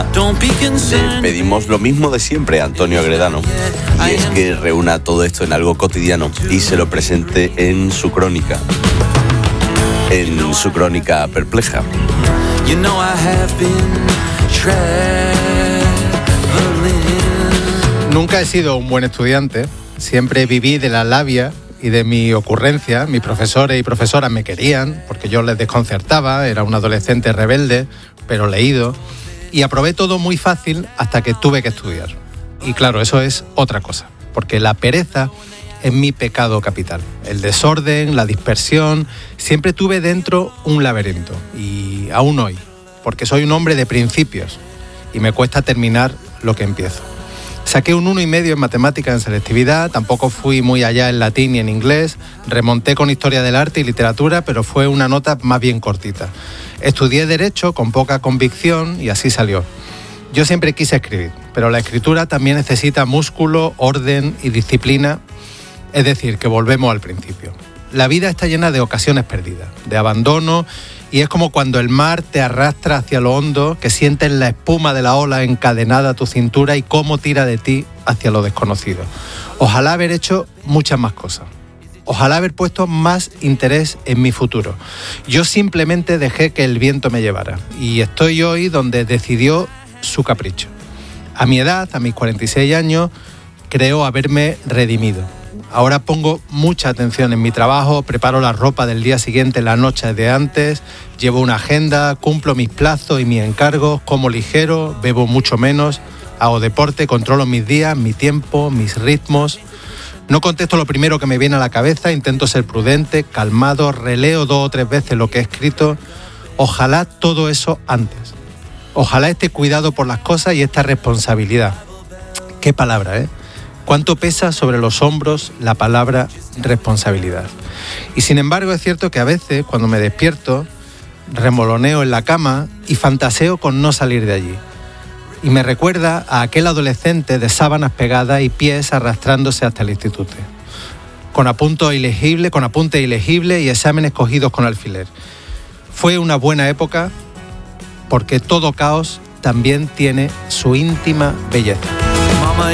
Le pedimos lo mismo de siempre a Antonio Agredano, y es que reúna todo esto en algo cotidiano y se lo presente en su crónica perpleja. Nunca he sido un buen estudiante, siempre viví de la labia y de mi ocurrencia. Mis profesores y profesoras me querían porque yo les desconcertaba, era un adolescente rebelde, pero leído, y aprobé todo muy fácil hasta que tuve que estudiar. Y claro, eso es otra cosa, porque la pereza es mi pecado capital. El desorden, la dispersión, siempre tuve dentro un laberinto, y aún hoy, porque soy un hombre de principios y me cuesta terminar lo que empiezo. Saqué un 1,5 en matemáticas en selectividad, tampoco fui muy allá en latín ni en inglés, remonté con historia del arte y literatura, pero fue una nota más bien cortita. Estudié Derecho con poca convicción y así salió. Yo siempre quise escribir, pero la escritura también necesita músculo, orden y disciplina, es decir, que volvemos al principio. La vida está llena de ocasiones perdidas, de abandono, y es como cuando el mar te arrastra hacia lo hondo, que sientes la espuma de la ola encadenada a tu cintura y cómo tira de ti hacia lo desconocido. Ojalá haber hecho muchas más cosas. Ojalá haber puesto más interés en mi futuro. Yo simplemente dejé que el viento me llevara y estoy hoy donde decidió su capricho. A mi edad, a mis 46 años, creo haberme redimido. Ahora pongo mucha atención en mi trabajo, preparo la ropa del día siguiente la noche de antes, llevo una agenda, cumplo mis plazos y mis encargos, como ligero, bebo mucho menos, hago deporte, controlo mis días, mi tiempo, mis ritmos. No contesto lo primero que me viene a la cabeza, intento ser prudente, calmado, releo 2 o 3 veces lo que he escrito. Ojalá todo eso antes. Ojalá este cuidado por las cosas y esta responsabilidad. Qué palabra, ¿eh? Cuánto pesa sobre los hombros la palabra responsabilidad. Y sin embargo es cierto que a veces cuando me despierto remoloneo en la cama y fantaseo con no salir de allí. Y me recuerda a aquel adolescente de sábanas pegadas y pies arrastrándose hasta el instituto. Con apunte ilegible y exámenes cogidos con alfiler. Fue una buena época porque todo caos también tiene su íntima belleza.